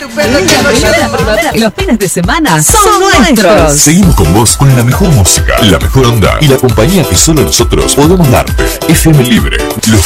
estupendo, chicos. Los fines de semana son nuestros. Seguimos con vos con la mejor música, la mejor onda y la compañía que solo nosotros podemos darte. FM Libre. Los